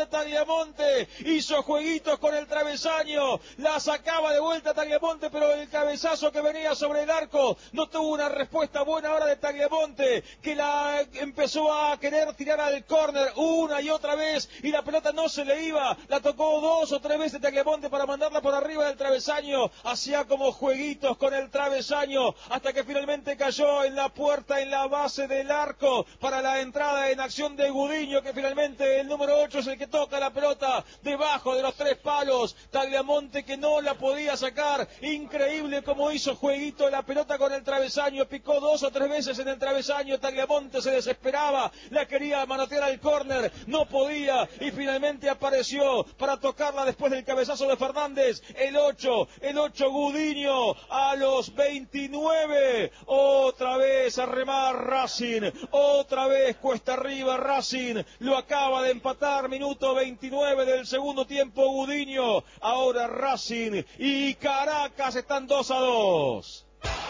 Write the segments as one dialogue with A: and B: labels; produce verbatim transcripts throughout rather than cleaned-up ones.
A: de Tagliamonte, hizo jueguitos con el travesaño, la sacaba de vuelta Tagliamonte, pero el cabezazo que venía sobre el arco no tuvo una respuesta buena ahora de Tagliamonte, que la empezó a querer tirar al córner una y otra vez, y la pelota no se le iba, la tocó dos o tres veces Tagliamonte para mandarla por arriba del travesaño, hacía como jueguitos con el travesaño, hasta que finalmente cayó en la puerta, en la base del arco, para la entrada en acción de Gudiño, que finalmente el número ocho es el que toca la pelota debajo de los tres palos. Tagliamonte que no la podía sacar, increíble como hizo jueguito la pelota con el travesaño, picó dos o tres veces en el travesaño, Tagliamonte se desesperaba, la quería manotear al córner, no podía, y finalmente apareció para tocarla después del cabezazo de Fernández, el ocho, el ocho Gudiño, a los veintinueve, otra vez a remar Racing, otra vez cuesta arriba Racing, lo acaba de empatar, minuto veintinueve del segundo tiempo Gudiño, ahora Racing y Caracas están dos a dos.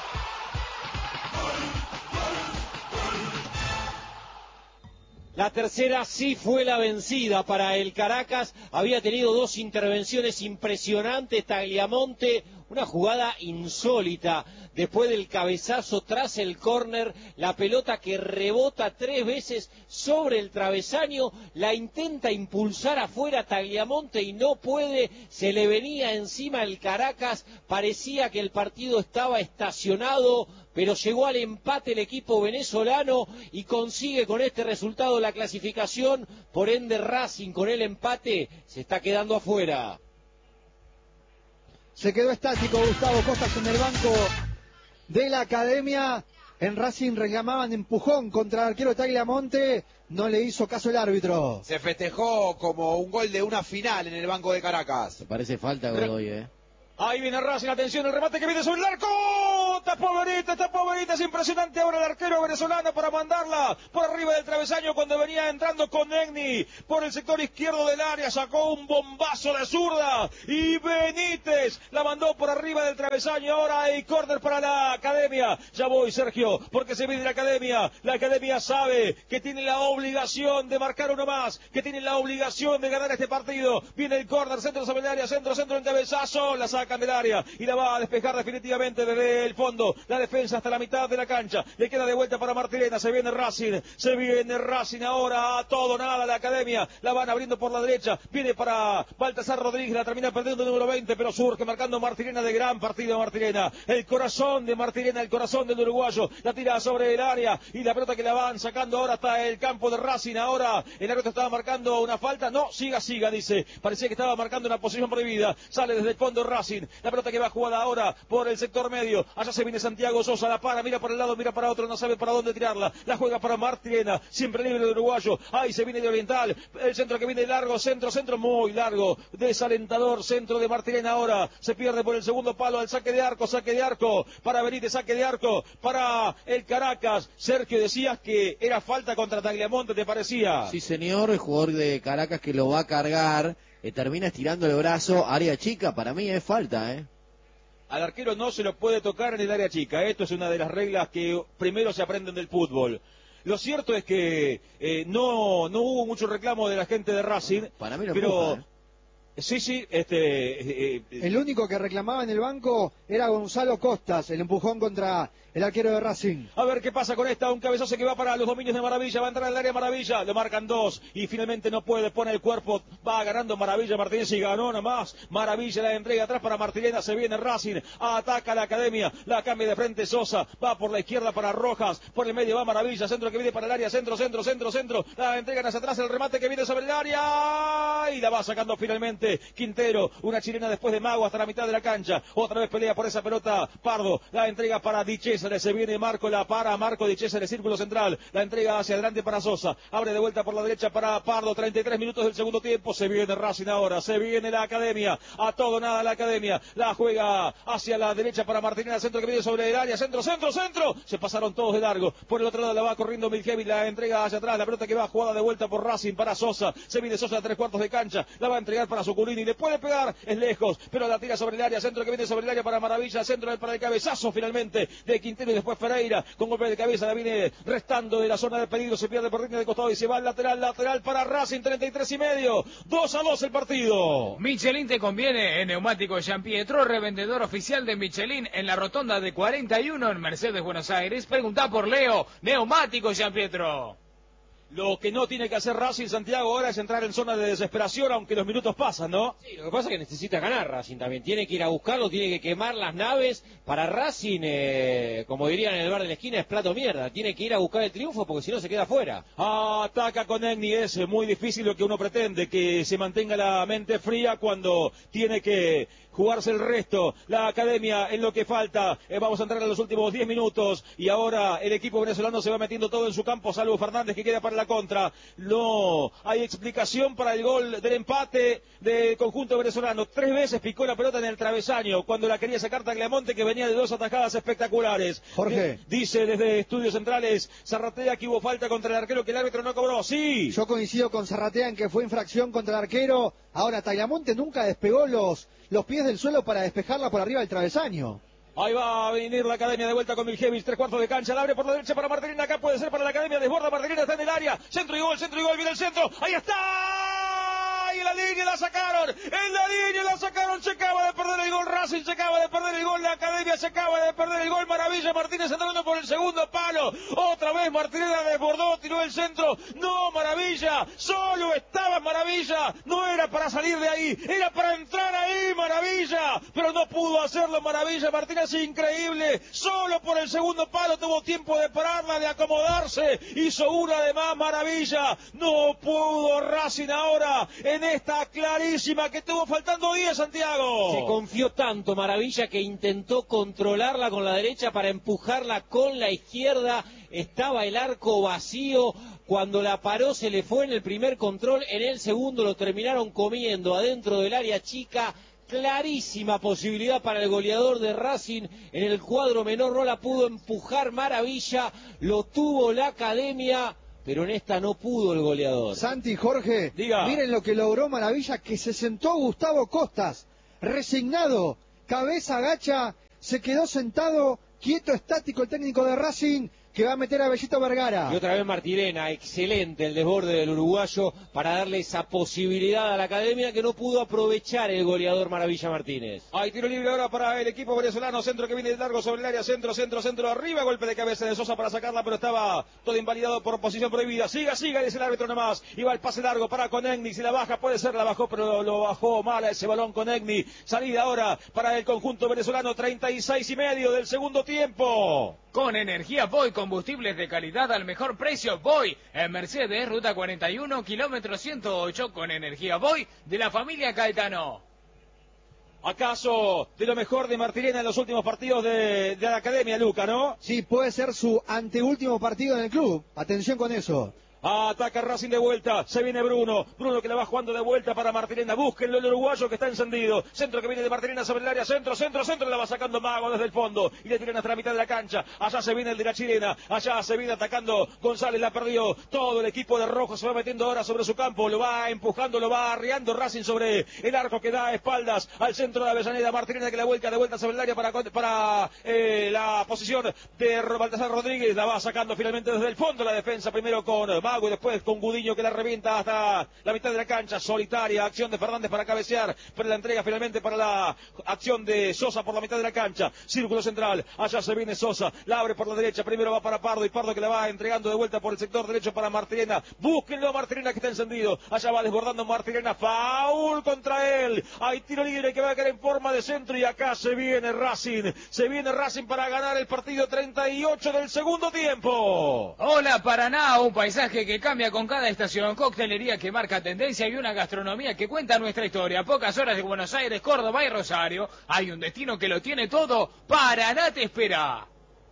B: La tercera sí fue la vencida para el Caracas, había tenido dos intervenciones impresionantes Tagliamonte, una jugada insólita, después del cabezazo tras el córner, la pelota que rebota tres veces sobre el travesaño, la intenta impulsar afuera Tagliamonte y no puede, se le venía encima el Caracas, parecía que el partido estaba estacionado, pero llegó al empate el equipo venezolano y consigue con este resultado la clasificación, por ende Racing con el empate se está quedando afuera.
C: Se quedó estático Gustavo Costas en el banco de la Academia. En Racing reclamaban empujón contra el arquero Tagliamonte, no le hizo caso el árbitro.
D: Se festejó como un gol de una final en el banco de Caracas.
B: Me parece falta Godoy, eh.
A: Ahí viene Racing, atención, el remate que viene sobre el arco, tapó Benítez, tapó Benítez, impresionante ahora el arquero venezolano para mandarla por arriba del travesaño cuando venía entrando con Egni por el sector izquierdo del área, sacó un bombazo de zurda y Benítez la mandó por arriba del travesaño, ahora hay córner para la Academia. Ya voy, Sergio, porque se viene la Academia, la Academia sabe que tiene la obligación de marcar uno más, que tiene la obligación de ganar este partido, viene el córner, centro sobre el área, centro, centro, en cabezazo, la saca del área y la va a despejar definitivamente desde el fondo, la defensa hasta la mitad de la cancha, le queda de vuelta para Martirena, se viene Racing, se viene Racing ahora a todo nada la Academia, la van abriendo por la derecha, viene para Baltasar Rodríguez, la termina perdiendo el número veinte, pero surge marcando Martirena, de gran partido Martirena, el corazón de Martirena, el corazón del uruguayo, la tira sobre el área y la pelota que la van sacando ahora hasta el campo de Racing, ahora el árbitro estaba marcando una falta, no, siga, siga, dice, parecía que estaba marcando una posición prohibida, sale desde el fondo Racing, la pelota que va jugada ahora por el sector medio, allá se viene Santiago Sosa, la para, mira para el lado, mira para otro, no sabe para dónde tirarla, la juega para Martirena, siempre libre de uruguayo, ahí se viene de Oriental, el centro que viene largo, centro, centro muy largo, desalentador, centro de Martirena ahora, se pierde por el segundo palo al saque de arco, saque de arco, para Benítez, saque de arco, para el Caracas. Sergio, decías que era falta contra Tagliamonte, ¿te parecía?
B: Sí señor, el jugador de Caracas que lo va a cargar, eh, termina estirando el brazo, área chica, para mí es falta, eh.
A: Al arquero no se lo puede tocar en el área chica, esto es una de las reglas que primero se aprenden del fútbol. Lo cierto es que eh, no, no hubo mucho reclamo de la gente de Racing,
B: para mí lo
A: pero...
B: empuja, ¿eh?
A: Sí, sí, este... Eh,
C: el único que reclamaba en el banco era Gonzalo Costas, el empujón contra el arquero de Racing.
A: A ver qué pasa con esta, un cabezazo que va para los dominios de Maravilla, va a entrar al área Maravilla, lo marcan dos y finalmente no puede, pone el cuerpo, va ganando Maravilla Martínez y ganó nomás, Maravilla la entrega atrás para Martirena, se viene Racing, ataca la Academia, la cambia de frente Sosa, va por la izquierda para Rojas, por el medio va Maravilla, centro que viene para el área, centro, centro, centro, centro, la entregan hacia atrás, el remate que viene sobre el área y la va sacando finalmente Quintero, una chilena después de Mago hasta la mitad de la cancha, otra vez pelea por esa pelota Pardo, la entrega para Di Cesare, se viene Marco, la para Marco Di Cesare, círculo central, la entrega hacia adelante para Sosa, abre de vuelta por la derecha para Pardo, treinta y tres minutos del segundo tiempo, se viene Racing ahora, se viene la Academia, a todo nada la Academia, la juega hacia la derecha para Martínez, centro que viene sobre el área, centro, centro, centro, se pasaron todos de largo, por el otro lado la va corriendo Miljevic, la entrega hacia atrás, la pelota que va jugada de vuelta por Racing para Sosa, se viene Sosa a tres cuartos de cancha, la va a entregar para su Suculini, le puede pegar, es lejos, pero la tira sobre el área, centro que viene sobre el área para Maravilla, centro para el cabezazo finalmente de Quintero y después Ferreira, con golpe de cabeza, la viene restando de la zona de peligro, se pierde por línea de costado y se va al lateral, lateral para Racing, treinta y tres y medio, dos a dos el partido.
E: Michelin te conviene en Neumáticos Jean Pietro, revendedor oficial de Michelin en la rotonda de cuarenta y uno en Mercedes, Buenos Aires. Preguntá por Leo, Neumáticos Jean Pietro.
A: Lo que no tiene que hacer Racing, Santiago, ahora es entrar en zona de desesperación, aunque los minutos pasan, ¿no?
B: Sí, lo que pasa es que necesita ganar Racing también. Tiene que ir a buscarlo, tiene que quemar las naves. Para Racing, eh, como dirían en el bar de la esquina, es plato mierda. Tiene que ir a buscar el triunfo porque si no se queda fuera.
A: Ataca con Egni, es muy difícil lo que uno pretende, que se mantenga la mente fría cuando tiene que jugarse el resto. La academia en lo que falta. Eh, vamos a entrar en los últimos diez minutos y ahora el equipo venezolano se va metiendo todo en su campo, salvo Fernández que queda para la contra. No hay explicación para el gol del empate del conjunto venezolano. Tres veces picó la pelota en el travesaño cuando la quería sacar Tagliamonte, que venía de dos atajadas espectaculares.
C: Jorge.
A: D- dice desde Estudios Centrales Zarratea que hubo falta contra el arquero que el árbitro no cobró. Sí.
C: Yo coincido con Zarratea en que fue infracción contra el arquero. Ahora, Tagliamonte nunca despegó los, los pies del suelo para despejarla por arriba del travesaño.
A: Ahí va a venir la academia de vuelta con Miljevic, tres cuartos de cancha, la abre por la derecha para Martelina, acá puede ser para la academia, desborda Martelina, está en el área, centro y gol, centro y gol, viene el centro, ahí está, y en la línea la sacaron, en la línea la sacaron, se acaba de perder el gol Racing, se acaba de perder el gol, la academia se acaba de perder el gol, Maravilla, Martínez entrando por el segundo palo, otra vez Martelina desbordó, tiró el centro, no Maravilla, solo estaba Maravilla, no era para salir de ahí, era para entrar ahí Maravilla, pero no pudo hacerlo Maravilla, Martínez increíble, solo por el segundo palo tuvo tiempo de pararla, de acomodarse, hizo una de más Maravilla, no pudo Racing ahora en esta clarísima que tuvo faltando diez Santiago.
B: Se confió tanto Maravilla que intentó controlarla con la derecha para empujarla con la izquierda, estaba el arco vacío, cuando la paró se le fue en el primer control, en el segundo lo terminaron comiendo adentro del área chica. Clarísima posibilidad para el goleador de Racing, en el cuadro menor no la pudo empujar Maravilla, lo tuvo la academia, pero en esta no pudo el goleador.
C: Santi, Jorge,
A: Diga.
C: Miren lo que logró Maravilla, que se sentó Gustavo Costas, resignado, cabeza agacha, se quedó sentado, quieto, estático el técnico de Racing, que va a meter a Bellito Vergara.
B: Y otra vez Martirena, excelente el desborde del uruguayo para darle esa posibilidad a la academia que no pudo aprovechar el goleador Maravilla Martínez.
A: Hay tiro libre ahora para el equipo venezolano, centro que viene de largo sobre el área, centro, centro, centro, arriba, golpe de cabeza de Sosa para sacarla, pero estaba todo invalidado por posición prohibida. Siga, siga, dice el árbitro nomás. Y va el pase largo para Conegni, si la baja puede ser, la bajó, pero lo bajó mal ese balón Conegni. Salida ahora para el conjunto venezolano, treinta y seis y medio del segundo tiempo.
E: Con energía Voy, combustibles de calidad al mejor precio. Voy en Mercedes, ruta cuarenta y uno, kilómetro ciento ocho, con energía Voy de la familia Caetano.
A: ¿Acaso de lo mejor de Martirena en los últimos partidos de, de la academia, Luca, no?
C: Sí, puede ser su anteúltimo partido en el club. Atención con eso.
A: Ataca Racing de vuelta, se viene Bruno, Bruno que la va jugando de vuelta para Martirena, búsquenlo el uruguayo que está encendido, centro que viene de Martirena sobre el área, centro, centro, centro, la va sacando Mago desde el fondo, y le tiran hasta la mitad de la cancha, allá se viene el de la chilena, allá se viene atacando González, la perdió, todo el equipo de rojo se va metiendo ahora sobre su campo, lo va empujando, lo va arriando Racing sobre el arco que da a espaldas al centro de Avellaneda, Martirena que la vuelca de vuelta sobre el área para, para eh, la posición de Baltasar Rodríguez, la va sacando finalmente desde el fondo la defensa, primero con Mago y después con Gudiño que la revienta hasta la mitad de la cancha, solitaria, acción de Fernández para cabecear, pero la entrega finalmente para la acción de Sosa por la mitad de la cancha, círculo central, allá se viene Sosa, la abre por la derecha, primero va para Pardo y Pardo que la va entregando de vuelta por el sector derecho para Martirena, búsquenlo a Martirena que está encendido, allá va desbordando Martirena, foul contra él, hay tiro libre que va a caer en forma de centro y acá se viene Racing, se viene Racing para ganar el partido treinta y ocho del segundo tiempo.
E: Hola Paraná, un paisaje que cambia con cada estación, coctelería que marca tendencia y una gastronomía que cuenta nuestra historia. A pocas horas de Buenos Aires, Córdoba y Rosario, hay un destino que lo tiene todo. Paraná te espera.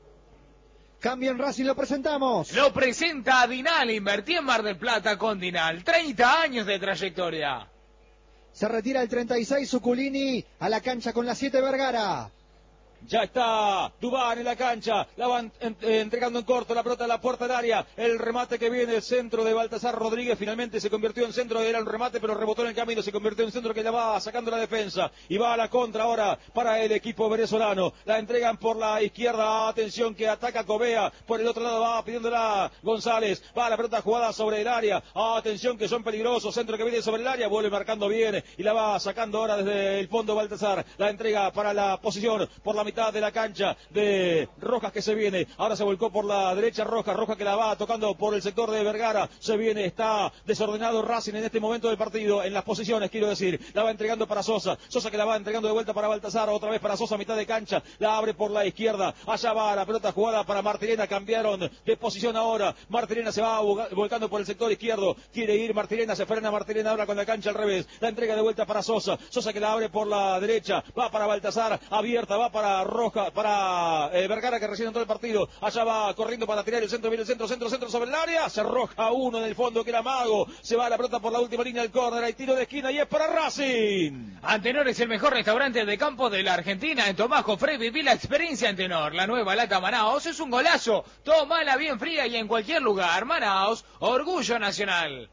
C: Cambio en Racing, lo presentamos.
E: Lo presenta Dinal, invertí en Mar del Plata con Dinal, treinta años de trayectoria.
C: Se retira el treinta y seis Suculini, a la cancha con la siete Vergara.
A: Ya está Dubán en la cancha, la van en, eh, entregando en corto, la pelota a la puerta del área, el remate que viene, el centro de Baltasar Rodríguez, finalmente se convirtió en centro, era un remate pero rebotó en el camino, se convirtió en centro que la va sacando la defensa, y va a la contra ahora para el equipo venezolano, la entregan por la izquierda, atención que ataca Covea, por el otro lado va pidiéndola González, va la pelota jugada sobre el área, atención que son peligrosos, centro que viene sobre el área, vuelve marcando bien, y la va sacando ahora desde el fondo Baltasar, la entrega para la posición, por la mitad de la cancha de Rojas que se viene, ahora se volcó por la derecha Rojas, Rojas que la va tocando por el sector de Vergara, se viene, está desordenado Racing en este momento del partido, en las posiciones quiero decir, la va entregando para Sosa, Sosa que la va entregando de vuelta para Baltasar, otra vez para Sosa, mitad de cancha, la abre por la izquierda, allá va la pelota jugada para Martirena, cambiaron de posición ahora, Martirena se va volcando por el sector izquierdo, quiere ir Martirena, se frena Martirena ahora con la cancha al revés, la entrega de vuelta para Sosa, Sosa que la abre por la derecha, va para Baltasar, abierta, va para Roja, para eh, Vergara que recién entró el partido, allá va corriendo para tirar el centro, viene el centro, centro, centro sobre el área, se arroja uno en el fondo que era Mago, se va la pelota por la última línea del córner, hay tiro de esquina y es para Racing.
E: Antenor es el mejor restaurante de campo de la Argentina. En Tomás Jofré viví la experiencia Antenor. La nueva lata Manaos es un golazo, tómala bien fría y en cualquier lugar. Manaos, orgullo nacional.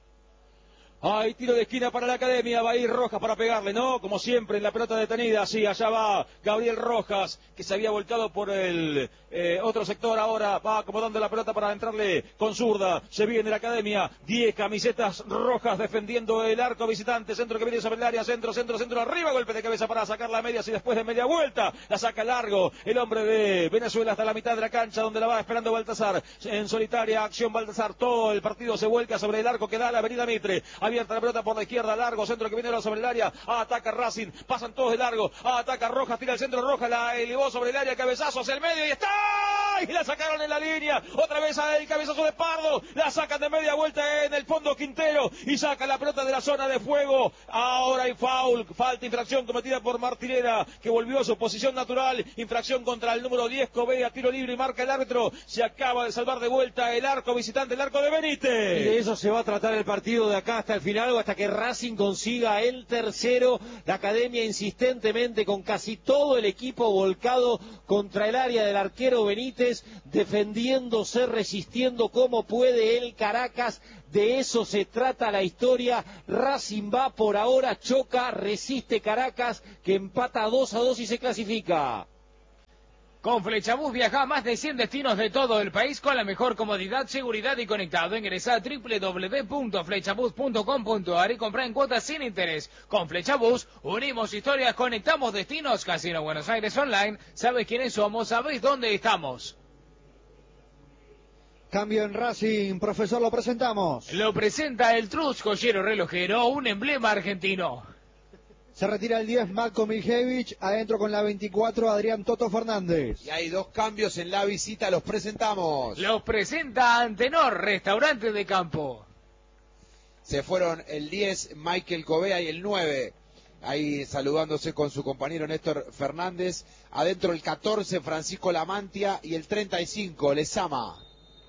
A: Hay tiro de esquina para la Academia, va a ir Rojas para pegarle, ¿no? Como siempre en la pelota detenida, sí, allá va Gabriel Rojas, que se había volcado por el eh, otro sector, ahora va acomodando la pelota para entrarle con zurda, se viene la Academia, diez camisetas rojas defendiendo el arco visitante, centro que viene sobre el área, centro, centro, centro, arriba, golpe de cabeza para sacar la media, y después de media vuelta, la saca largo, el hombre de Venezuela hasta la mitad de la cancha, donde la va esperando Baltasar, en solitaria acción Baltasar, todo el partido se vuelca sobre el arco que da la avenida Mitre, abierta la pelota por la izquierda, largo, centro que viene sobre el área, ataca Racing, pasan todos de largo, ataca Rojas, tira el centro Rojas, la elevó sobre el área, cabezazo hacia el medio y está, y la sacaron en la línea, otra vez el cabezazo de Pardo, la sacan de media vuelta en el fondo Quintero, y saca la pelota de la zona de fuego, ahora hay foul, falta, infracción cometida por Martirena, que volvió a su posición natural, infracción contra el número diez, Covea, tiro libre y marca el árbitro, se acaba de salvar de vuelta el arco visitante, el arco de Benítez.
B: Y de eso se va a tratar el partido de acá hasta el final, hasta que Racing consiga el tercero. La Academia insistentemente con casi todo el equipo volcado contra el área del arquero Benítez, defendiéndose, resistiendo como puede el Caracas. De eso se trata la historia. Racing va por ahora, choca, resiste Caracas, que empata dos a dos y se clasifica.
E: Con Flechabús viaja a más de cien destinos de todo el país con la mejor comodidad, seguridad y conectado. Ingresa a doble u doble u doble u punto flechabús punto com punto a r y compra en cuotas sin interés. Con Flechabús unimos historias, conectamos destinos. Casino Buenos Aires Online. ¿Sabes quiénes somos? ¿Sabes dónde estamos?
C: Cambio en Racing, profesor, lo presentamos.
E: Lo presenta el Trus Joyero Relojero, un emblema argentino.
C: Se retira el diez, Malcolm Miljevich, adentro con la veinticuatro, Adrián Toto Fernández.
D: Y hay dos cambios en la visita, los presentamos.
E: Los presenta Antenor, restaurante de campo.
D: Se fueron el diez, Michael Covea, y el nueve, ahí saludándose con su compañero Néstor Fernández. Adentro el catorce, Francisco Lamantia, y el treinta y cinco, Lezama.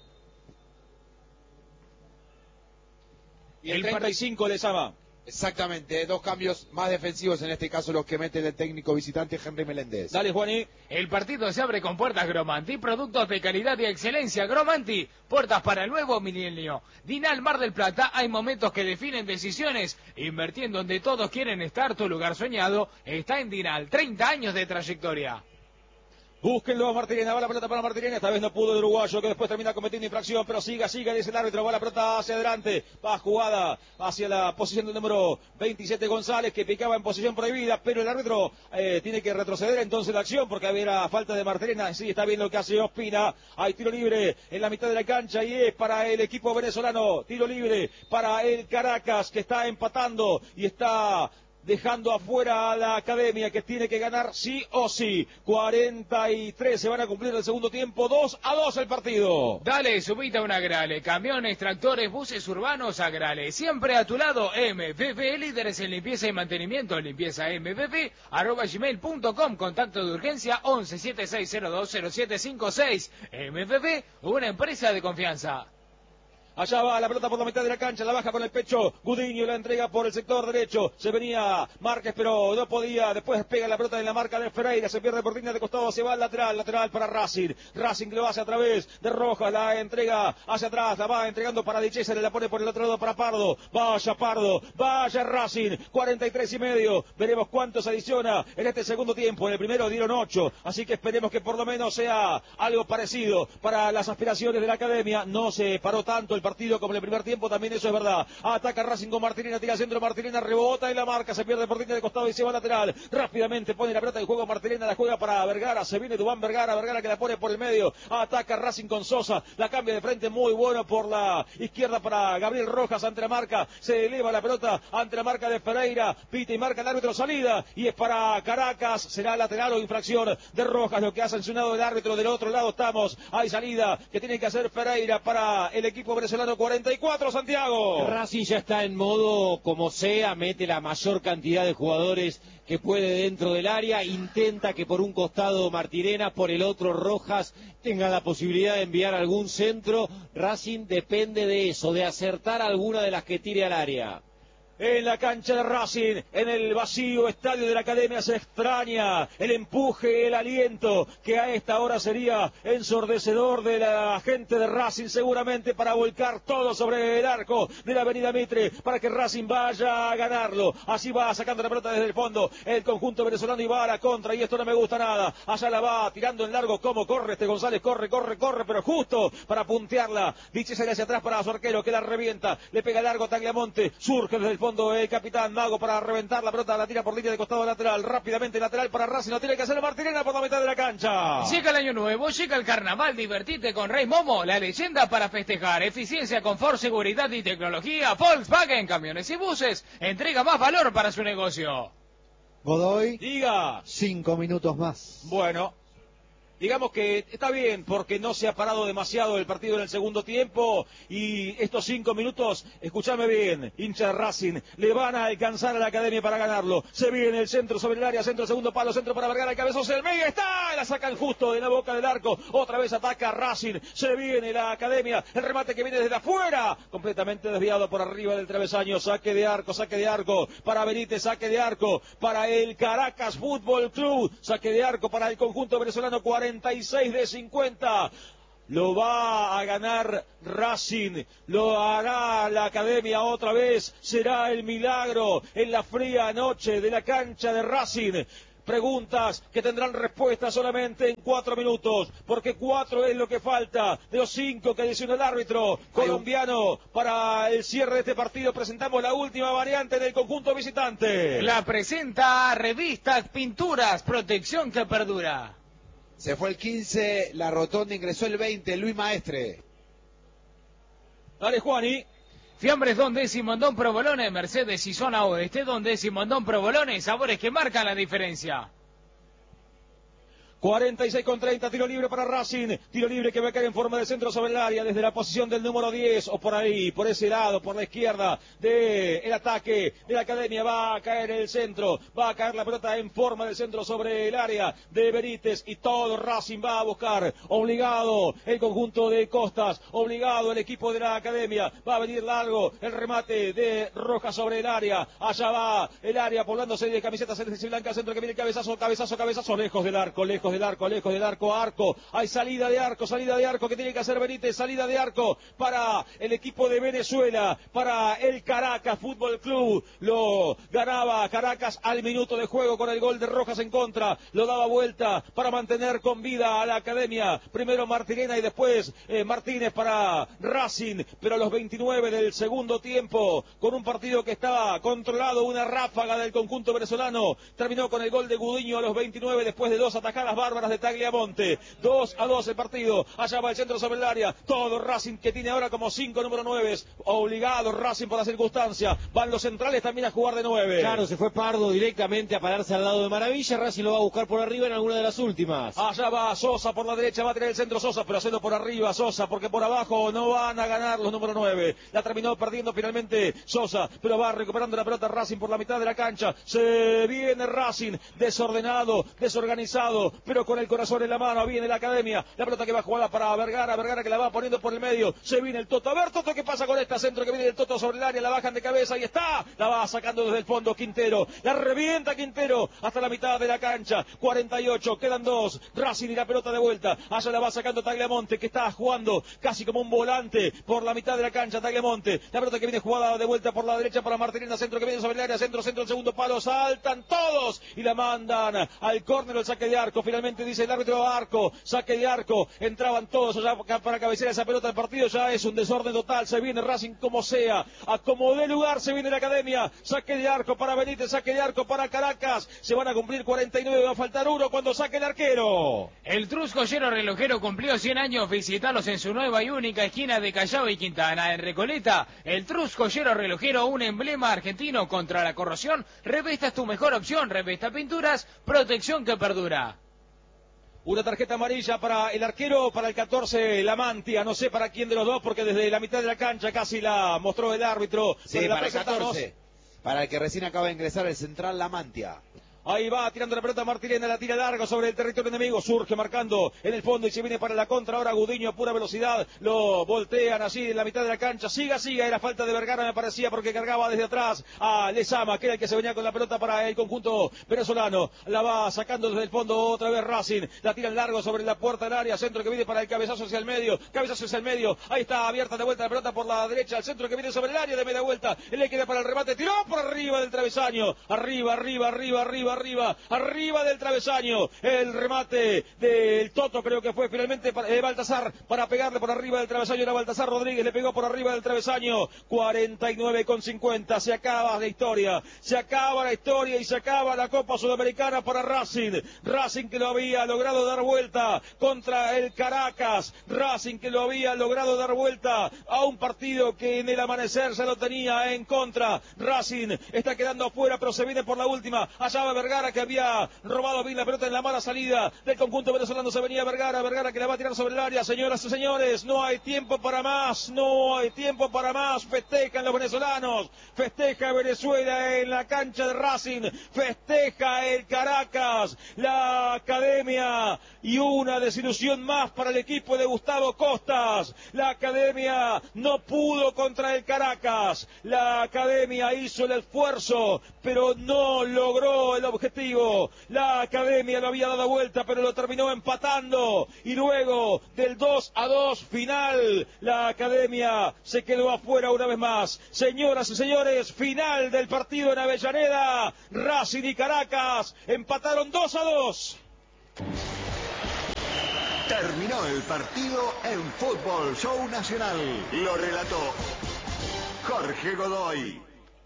A: Y el treinta y cinco Lezama.
D: Exactamente, dos cambios más defensivos, en este caso los que mete el técnico visitante Henry Meléndez.
A: Dale, Juaní.
E: El partido se abre con puertas Gromanti, productos de calidad y excelencia. Gromanti, puertas para el nuevo milenio. Dinal Mar del Plata, hay momentos que definen decisiones. Invirtiendo donde todos quieren estar, tu lugar soñado está en Dinal. treinta años de trayectoria.
A: Búsquenlo a Martirena, va la pelota para Martirena, esta vez no pudo el uruguayo, que después termina cometiendo infracción, pero siga, siga, dice el árbitro, va la pelota hacia adelante, va jugada hacia la posición del número veintisiete González, que picaba en posición prohibida, pero el árbitro eh, tiene que retroceder entonces la acción, porque había falta de Martirena, sí, está bien lo que hace Ospina, hay tiro libre en la mitad de la cancha, y es para el equipo venezolano, tiro libre para el Caracas, que está empatando, y está dejando afuera a la Academia, que tiene que ganar sí o sí. cuarenta y tres se van a cumplir el segundo tiempo, dos a dos el partido.
E: Dale, subite a un Agrale, camiones, tractores, buses urbanos, Agrale. Siempre a tu lado, M V P, líderes en limpieza y mantenimiento, limpieza M V P, arroba gmail punto com, contacto de urgencia once setenta y seis cero dos cero siete cincuenta y seis. M V P, una empresa de confianza.
A: Allá va la pelota por la mitad de la cancha, la baja con el pecho. Gudiño la entrega por el sector derecho. Se venía Márquez, pero no podía. Después pega la pelota en la marca de Ferreira. Se pierde por línea de costado. Se va al lateral. Lateral para Racing. Racing lo hace a través de Rojas. La entrega hacia atrás. La va entregando para Di Cesare. La pone por el otro lado para Pardo. Vaya Pardo. Vaya Racing. cuarenta y tres y medio. Veremos cuánto se adiciona en este segundo tiempo. En el primero dieron ocho. Así que esperemos que por lo menos sea algo parecido para las aspiraciones de la academia. No se paró tanto el partido como en el primer tiempo, también eso es verdad. Ataca Racing con Martinena, tira centro Martinena, rebota y la marca, se pierde por línea de costado y se va lateral. Rápidamente pone la pelota en juego Martinena, la juega para Vergara, se viene Dubán Vergara, Vergara que la pone por el medio. Ataca Racing con Sosa, la cambia de frente muy bueno por la izquierda para Gabriel Rojas ante la marca. Se eleva la pelota ante la marca de Ferreira, pita y marca el árbitro salida y es para Caracas, será lateral o infracción de Rojas, lo que ha sancionado el árbitro. Del otro lado estamos, hay salida que tiene que hacer Ferreira para el equipo venezolano. Cuarenta y cuatro, Santiago.
B: Racing ya está en modo como sea, mete la mayor cantidad de jugadores que puede dentro del área, intenta que por un costado Martirena, por el otro Rojas tenga la posibilidad de enviar algún centro. Racing depende de eso, de acertar alguna de las que tire al área.
A: En la cancha de Racing, en el vacío estadio de la academia, se extraña el empuje, el aliento, que a esta hora sería ensordecedor de la gente de Racing, seguramente para volcar todo sobre el arco de la avenida Mitre, para que Racing vaya a ganarlo. Así va sacando la pelota desde el fondo el conjunto venezolano y va a la contra, y esto no me gusta nada. Allá la va tirando en largo, como corre este González, corre, corre, corre, pero justo para puntearla. Dice sale hacia atrás para su arquero, que la revienta, le pega largo Tagliamonte, surge desde el fondo el capitán Mago para reventar la pelota, la tira por línea de costado lateral, rápidamente lateral para Racing, lo tiene que hacer Martinena por la mitad de la cancha.
E: Llega el año nuevo, llega el carnaval, divertite con Rey Momo, la leyenda para festejar, eficiencia, confort, seguridad y tecnología. Volkswagen, camiones y buses, entrega más valor para su negocio.
C: Godoy,
A: diga,
C: cinco minutos más.
A: Bueno, digamos que está bien porque no se ha parado demasiado el partido en el segundo tiempo y estos cinco minutos, escúchame bien, hincha de Racing, le van a alcanzar a la academia para ganarlo. Se viene el centro sobre el área, centro segundo palo, centro para Vergara, el cabezazo del medio, está, la sacan justo de la boca del arco, otra vez ataca Racing, se viene la academia, el remate que viene desde afuera, completamente desviado por arriba del travesaño, saque de arco, saque de arco, para Benítez, saque de arco, para el Caracas Fútbol Club, saque de arco para el conjunto venezolano, cuarenta y seis de cincuenta. Lo va a ganar Racing, lo hará la academia otra vez, será el milagro en la fría noche de la cancha de Racing. Preguntas que tendrán respuesta solamente en cuatro minutos, porque cuatro es lo que falta de los cinco que adiciona el árbitro colombiano. Para el cierre de este partido presentamos la última variante del conjunto visitante.
E: La presenta Revistas Pinturas, protección que perdura.
D: Se fue el quince, la rotonda ingresó el veinte, Luis Maestre.
A: Dale, Juani.
E: Fiambres Don Décimo en Don Provolone, Mercedes y Zona Oeste, Don Décimo en Don Provolone, sabores que marcan la diferencia.
A: cuarenta y seis con treinta, tiro libre para Racing, tiro libre que va a caer en forma de centro sobre el área, desde la posición del número diez, o por ahí, por ese lado, por la izquierda del ataque de la academia, va a caer el centro, va a caer la pelota en forma de centro sobre el área de Benítez, y todo Racing va a buscar, obligado el conjunto de Costas, obligado el equipo de la academia, va a venir largo el remate de Rojas sobre el área, allá va el área poblándose de camisetas celestes y blancas, centro que viene cabezazo, cabezazo, cabezazo, lejos del arco, lejos del arco, lejos del arco, arco, hay salida de arco, salida de arco que tiene que hacer Benítez, salida de arco para el equipo de Venezuela, para el Caracas Fútbol Club, lo ganaba Caracas al minuto de juego con el gol de Rojas en contra, lo daba vuelta para mantener con vida a la academia, primero Martinena y después eh, Martínez para Racing, pero a los veintinueve del segundo tiempo, con un partido que estaba controlado, una ráfaga del conjunto venezolano, terminó con el gol de Gudiño a los veintinueve después de dos atajadas bárbaras de Tagliamonte, dos a dos el partido, allá va el centro sobre el área, todo Racing que tiene ahora como cinco número nueve, obligado Racing por la circunstancia, van los centrales también a jugar de nueve.
B: Claro, se fue Pardo directamente a pararse al lado de Maravilla, Racing lo va a buscar por arriba en alguna de las últimas.
A: Allá va Sosa por la derecha, va a tener el centro Sosa, pero haciendo por arriba Sosa, porque por abajo no van a ganar los número nueve, la terminó perdiendo finalmente Sosa, pero va recuperando la pelota Racing por la mitad de la cancha, se viene Racing desordenado, desorganizado, pero con el corazón en la mano. Viene la academia, la pelota que va jugada para Vergara, Vergara que la va poniendo por el medio, se viene el Toto, a ver Toto, ¿qué pasa con esta? Centro que viene el Toto sobre el área, la bajan de cabeza, ahí está, la va sacando desde el fondo Quintero, la revienta Quintero hasta la mitad de la cancha, cuarenta y ocho, quedan dos, Racing y la pelota de vuelta, allá la va sacando Tagliamonte, que está jugando casi como un volante por la mitad de la cancha, Tagliamonte, la pelota que viene jugada de vuelta por la derecha para Martirena, centro que viene sobre el área, centro, centro, el segundo palo, saltan todos y la mandan al córner, el saque de arco, finalmente dice el árbitro arco, saque de arco, entraban todos allá para cabecear esa pelota, el partido ya es un desorden total, se viene Racing como sea, a como de lugar se viene la academia, saque de arco para Benítez, saque de arco para Caracas, se van a cumplir cuarenta y nueve, va a faltar uno cuando saque el arquero.
E: El Truscollero Relojero cumplió cien años, visitalos en su nueva y única esquina de Callao y Quintana, en Recoleta. El Truscollero Relojero, un emblema argentino contra la corrosión. Revesta es tu mejor opción, Revesta Pinturas, protección que perdura.
A: Una tarjeta amarilla para el arquero, para el catorce, la Mantia, no sé para quién de los dos, porque desde la mitad de la cancha casi la mostró el árbitro.
D: Sí, para el catorce, para el que recién acaba de ingresar, el central, la Mantia.
A: Ahí va, tirando la pelota Martirena, la tira larga sobre el territorio enemigo, surge marcando en el fondo y se viene para la contra, ahora Gudiño a pura velocidad, lo voltean así en la mitad de la cancha, siga, siga, era falta de Vergara me parecía porque cargaba desde atrás a Lezama, que era el que se venía con la pelota para el conjunto venezolano, la va sacando desde el fondo otra vez Racing, la tira en largo sobre la puerta del área, centro que viene para el cabezazo hacia el medio, cabezazo hacia el medio, ahí está abierta de vuelta la pelota por la derecha, el centro que viene sobre el área de media vuelta, él le queda para el remate, tiró por arriba del travesaño, arriba, arriba, arriba, arriba, arriba, arriba del travesaño, el remate del Toto creo que fue finalmente para, eh, Baltasar para pegarle por arriba del travesaño, era Baltasar Rodríguez, le pegó por arriba del travesaño, cuarenta y nueve con cincuenta, se acaba la historia, se acaba la historia y se acaba la Copa Sudamericana para Racing, Racing que lo había logrado dar vuelta contra el Caracas, Racing que lo había logrado dar vuelta a un partido que en el amanecer ya lo tenía en contra, Racing está quedando afuera pero se viene por la última, allá va Vergara que había robado bien la pelota en la mala salida del conjunto venezolano, se venía Vergara, Vergara que la va a tirar sobre el área, señoras y señores, no hay tiempo para más, no hay tiempo para más, festejan los venezolanos, festeja Venezuela en la cancha de Racing, festeja el Caracas, la academia y una desilusión más para el equipo de Gustavo Costas, la academia no pudo contra el Caracas, la academia hizo el esfuerzo pero no logró el objetivo, la academia lo había dado vuelta pero lo terminó empatando y luego del dos a dos final la academia se quedó afuera una vez más. Señoras y señores, final del partido en Avellaneda, Racing y Caracas empataron dos a dos.
F: Terminó el partido en Fútbol Show Nacional. Lo relató Jorge Godoy.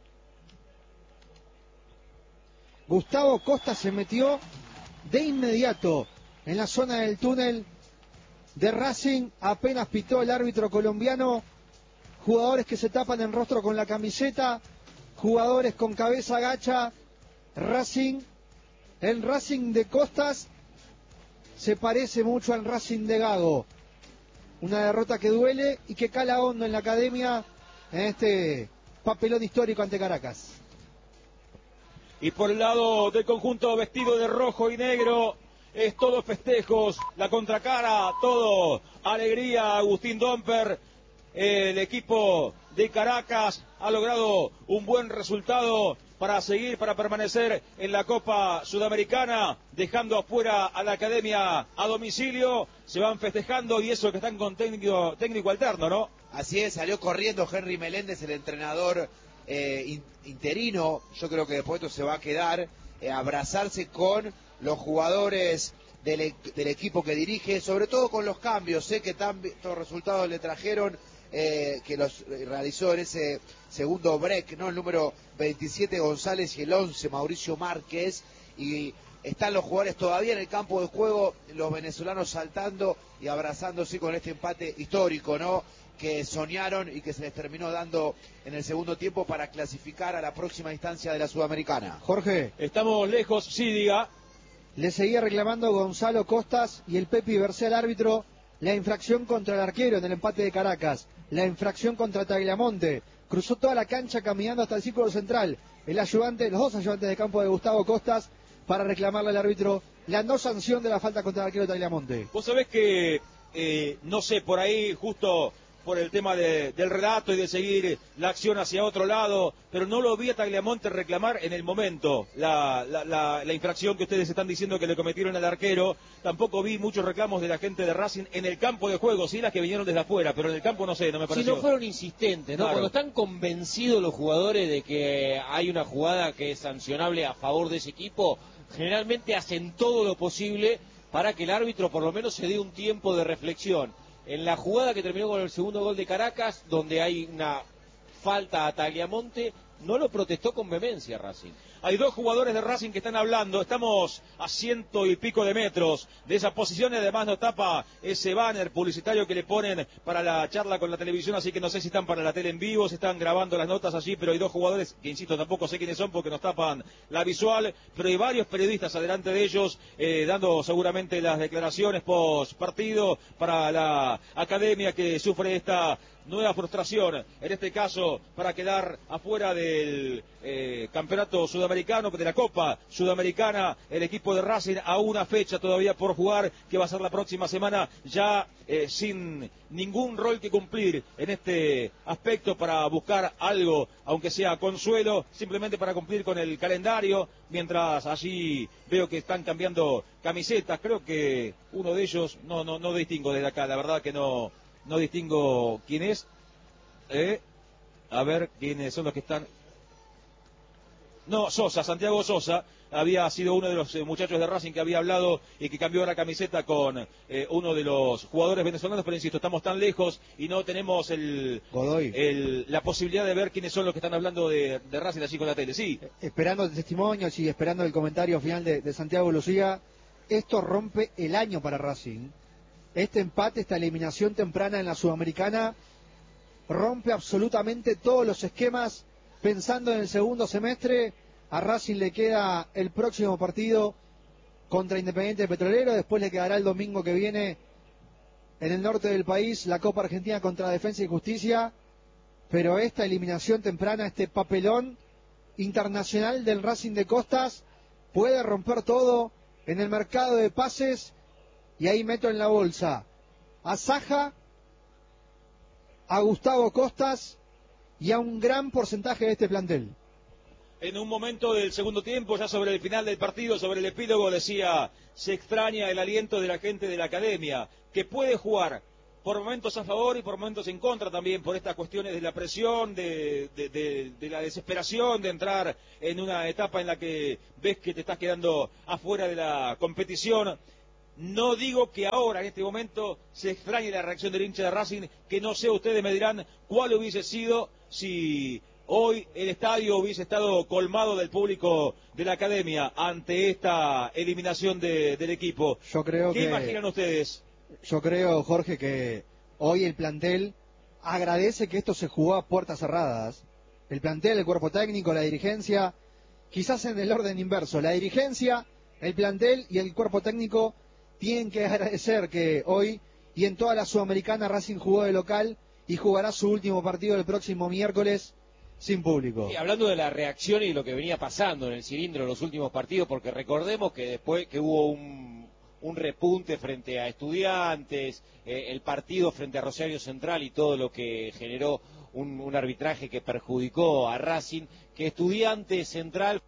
C: Gustavo Costa se metió de inmediato en la zona del túnel de Racing, apenas pitó el árbitro colombiano, jugadores que se tapan el rostro con la camiseta, jugadores con cabeza gacha, Racing, el Racing de Costas se parece mucho al Racing de Gago, una derrota que duele y que cala hondo en la academia en este papelón histórico ante Caracas.
A: Y por el lado del conjunto vestido de rojo y negro, es todo festejos, la contracara, todo alegría. Agustín Domper, el equipo de Caracas ha logrado un buen resultado para seguir, para permanecer en la Copa Sudamericana, dejando afuera a la academia a domicilio. Se van festejando y eso que están con técnico, técnico alterno, ¿no?
D: Así es, salió corriendo Henry Meléndez, el entrenador eh, in, interino. Yo creo que después esto se va a quedar, eh, abrazarse con los jugadores del, e del equipo que dirige, sobre todo con los cambios. Sé que tantos resultados le trajeron, eh, que los realizó en ese segundo break, ¿no? El número veintisiete González y el once Mauricio Márquez, y están los jugadores todavía en el campo de juego, los venezolanos saltando y abrazándose con este empate histórico, ¿no?, que soñaron y que se les terminó dando en el segundo tiempo para clasificar a la próxima instancia de la Sudamericana.
C: Jorge,
A: estamos lejos, sí, diga.
C: Le seguía reclamando Gonzalo Costas y el Pepi Bercé al árbitro la infracción contra el arquero en el empate de Caracas, la infracción contra Tagliamonte, cruzó toda la cancha caminando hasta el círculo central, el ayudante, los dos ayudantes de campo de Gustavo Costas para reclamarle al árbitro la no sanción de la falta contra el arquero Tagliamonte.
A: Vos sabés que, eh, no sé, por ahí justo por el tema de, del relato y de seguir la acción hacia otro lado, pero no lo vi a Tagliamonte reclamar en el momento la, la, la, la infracción que ustedes están diciendo que le cometieron al arquero. Tampoco vi muchos reclamos de la gente de Racing en el campo de juego, sí las que vinieron desde afuera, pero en el campo no sé, no me pareció.
B: Si no fueron insistentes, ¿no?
A: Claro.
B: Cuando están convencidos los jugadores de que hay una jugada que es sancionable a favor de ese equipo, generalmente hacen todo lo posible para que el árbitro por lo menos se dé un tiempo de reflexión. En la jugada que terminó con el segundo gol de Caracas, donde hay una falta a Tagliamonte, no lo protestó con vehemencia Racing.
A: Hay dos jugadores de Racing que están hablando, estamos a ciento y pico de metros de esa posición y además nos tapa ese banner publicitario que le ponen para la charla con la televisión, así que no sé si están para la tele en vivo, si están grabando las notas allí, pero hay dos jugadores que, insisto, tampoco sé quiénes son porque nos tapan la visual, pero hay varios periodistas adelante de ellos eh, dando seguramente las declaraciones post partido para la academia que sufre esta nueva frustración, en este caso para quedar afuera del eh, campeonato sudamericano, de la Copa Sudamericana, el equipo de Racing a una fecha todavía por jugar, que va a ser la próxima semana, ya eh, sin ningún rol que cumplir en este aspecto para buscar algo, aunque sea consuelo, simplemente para cumplir con el calendario, mientras allí veo que están cambiando camisetas, creo que uno de ellos, no, no, no distingo desde acá, la verdad que no No distingo quién es. Eh, a ver quiénes son los que están. No, Sosa, Santiago Sosa. Había sido uno de los eh, muchachos de Racing que había hablado y que cambió la camiseta con eh, uno de los jugadores venezolanos. Pero insisto, estamos tan lejos y no tenemos el,
C: Godoy.
A: el la posibilidad de ver quiénes son los que están hablando de, de Racing allí con la tele. Sí.
C: Esperando el testimonio y esperando el comentario final de, de Santiago Lucía. Esto rompe el año para Racing. Este empate, esta eliminación temprana en la Sudamericana, rompe absolutamente todos los esquemas. Pensando en el segundo semestre, a Racing le queda el próximo partido contra Independiente Petrolero, después le quedará el domingo que viene en el norte del país la Copa Argentina contra Defensa y Justicia, pero esta eliminación temprana, este papelón internacional del Racing de Costas, puede romper todo en el mercado de pases. Y ahí meto en la bolsa a Saja, a Gustavo Costas y a un gran porcentaje de este plantel.
A: En un momento del segundo tiempo, ya sobre el final del partido, sobre el epílogo, decía, se extraña el aliento de la gente de la academia, que puede jugar por momentos a favor y por momentos en contra también, por estas cuestiones de la presión, de, de, de, de la desesperación de entrar en una etapa en la que ves que te estás quedando afuera de la competición. No digo que ahora, en este momento, se extrañe la reacción del hincha de Racing, que no sé, ustedes me dirán cuál hubiese sido si hoy el estadio hubiese estado colmado del público de la academia ante esta eliminación de, del equipo.
C: Yo creo
A: ¿Qué
C: que,
A: imaginan ustedes?
C: Yo creo, Jorge, que hoy el plantel agradece que esto se jugó a puertas cerradas. El plantel, el cuerpo técnico, la dirigencia, quizás en el orden inverso. La dirigencia, el plantel y el cuerpo técnico tienen que agradecer que hoy y en toda la Sudamericana Racing jugó de local y jugará su último partido el próximo miércoles sin público.
B: Sí, hablando de la reacción y lo que venía pasando en el cilindro en los últimos partidos, porque recordemos que después que hubo un, un repunte frente a Estudiantes, eh, el partido frente a Rosario Central y todo lo que generó un, un arbitraje que perjudicó a Racing, que Estudiantes Central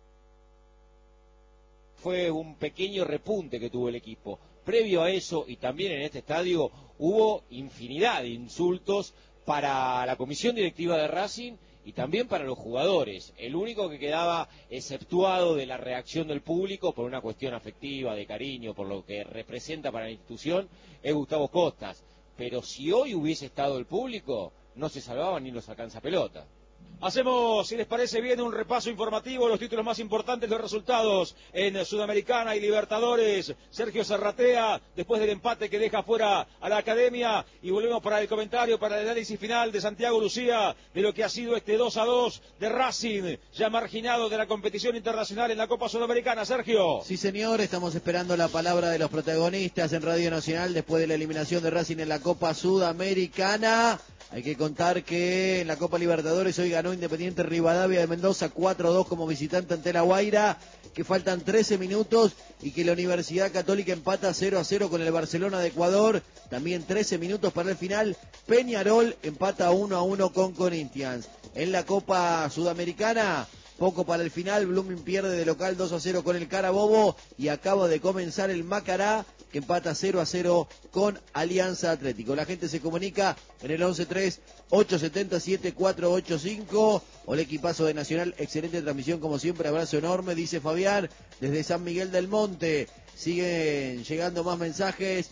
B: fue un pequeño repunte que tuvo el equipo. Previo a eso, y también en este estadio, hubo infinidad de insultos para la comisión directiva de Racing y también para los jugadores. El único que quedaba exceptuado de la reacción del público por una cuestión afectiva, de cariño, por lo que representa para la institución, es Gustavo Costas. Pero si hoy hubiese estado el público, no se salvaban ni los alcanzapelota.
A: Hacemos, si les parece bien, un repaso informativo, los títulos más importantes, los resultados en Sudamericana y Libertadores. Sergio Serratea, después del empate que deja fuera a la academia, y volvemos para el comentario, para el análisis final de Santiago Lucía, de lo que ha sido este dos a dos de Racing, ya marginado de la competición internacional en la Copa Sudamericana. Sergio.
G: Sí, señor, estamos esperando la palabra de los protagonistas en Radio Nacional después de la eliminación de Racing en la Copa Sudamericana. Hay que contar que en la Copa Libertadores hoy ganó Independiente Rivadavia de Mendoza cuatro a dos como visitante ante La Guaira, que faltan trece minutos y que la Universidad Católica empata cero a cero con el Barcelona de Ecuador. También trece minutos para el final. Peñarol empata uno a uno con Corinthians. En la Copa Sudamericana, poco para el final, Blooming pierde de local dos a cero con el Carabobo y acaba de comenzar el Macará, que empata cero a cero con Alianza Atlético. La gente se comunica en el once tres, ocho siete siete, cuatro ocho cinco. O el equipazo de Nacional, excelente transmisión como siempre, abrazo enorme, dice Fabián, desde San Miguel del Monte. Siguen llegando más mensajes.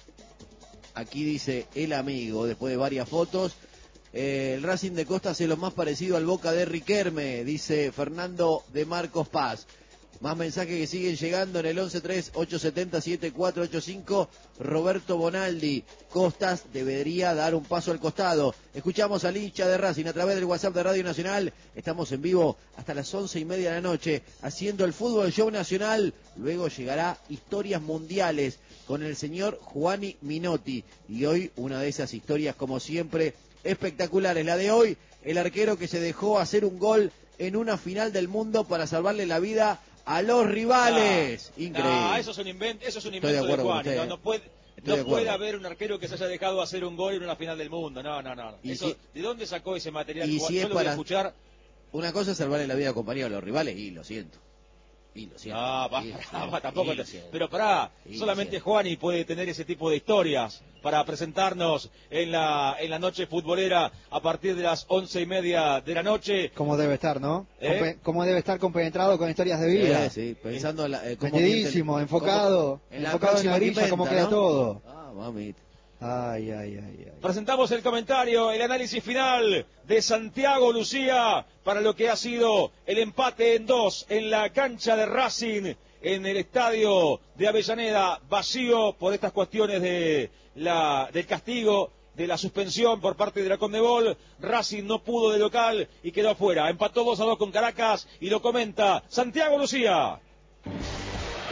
G: Aquí dice el amigo, después de varias fotos. Eh, el Racing de Costa hace lo más parecido al Boca de Riquelme, dice Fernando de Marcos Paz. Más mensajes que siguen llegando en el once tres, ocho siete siete, cuatro ocho cinco. Roberto Bonaldi, Costas debería dar un paso al costado. Escuchamos al hincha de Racing a través del WhatsApp de Radio Nacional. Estamos en vivo hasta las once y media de la noche haciendo el Fútbol Show Nacional. Luego llegará Historias Mundiales con el señor Juani Minotti. Y hoy una de esas historias, como siempre, espectaculares. La de hoy, el arquero que se dejó hacer un gol en una final del mundo para salvarle la vida a los rivales.
A: No,
G: increíble.
A: No, eso es un invento, eso es un
G: Estoy de
A: invento de,
G: acuerdo con
A: Juan.
G: usted,
A: No,
G: eh.
A: no puede,
G: Estoy
A: no
G: de
A: puede
G: acuerdo.
A: haber un arquero que se haya dejado hacer un gol en una final del mundo. No, no, no.
G: Y
A: Eso,
G: si-
A: ¿de dónde sacó ese material?
G: y
A: Juan?
G: si
A: Yo
G: es
A: lo voy a
G: para-
A: escuchar.
G: Una cosa es salvarle la vida a compañeros de los rivales, y lo siento. Y lo siento.
A: Ah, va,
G: y lo
A: va,
G: siento,
A: tampoco
G: y lo
A: te-
G: siento.
A: Pero pará,
G: Y lo
A: solamente
G: siento.
A: Juani puede tener ese tipo de historias para presentarnos en la en la noche futbolera a partir de las once y media de la noche.
C: Como debe estar, ¿no?
A: ¿Eh?
C: Compe- Como debe estar compenetrado con historias de vida.
G: Sí, sí, pensando en la, eh, cómo
C: Metidísimo,
G: miente-
C: enfocado,
G: cómo- en la
C: enfocado en la
G: próxima
C: grilla, cómo
G: quimenta,
C: queda
G: ¿no?
C: todo.
G: Ah, mamita.
C: Ay, ay, ay, ay.
A: Presentamos el comentario, el análisis final de Santiago Lucía para lo que ha sido el empate en dos en la cancha de Racing en el estadio de Avellaneda, vacío por estas cuestiones de la del castigo, de la suspensión por parte de la Conmebol. Racing no pudo de local y quedó afuera. Empató dos a dos con Caracas y lo comenta Santiago Lucía.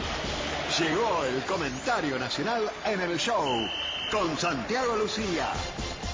F: Llegó el comentario nacional en el show con Santiago Lucía.